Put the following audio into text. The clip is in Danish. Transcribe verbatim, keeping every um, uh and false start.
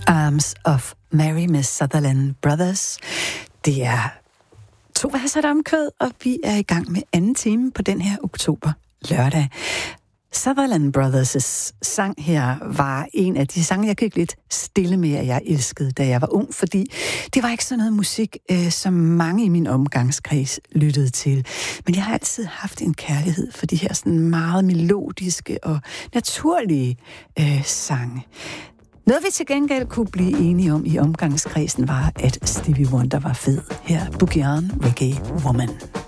Arms of Mary med Sutherland Brothers. Det er to verser, der omkvæd, og vi er i gang med anden time på den her oktober lørdag. Sutherland Brothers' sang her var en af de sange, jeg gik lidt stille med, at jeg elskede, da jeg var ung, fordi det var ikke sådan noget musik, øh, som mange i min omgangskreds lyttede til. Men jeg har altid haft en kærlighed for de her sådan meget melodiske og naturlige øh, sange. Noget vi til gengæld kunne blive enige om i omgangskredsen var, at Stevie Wonder var fed. Her Boogie On, Reggae Woman.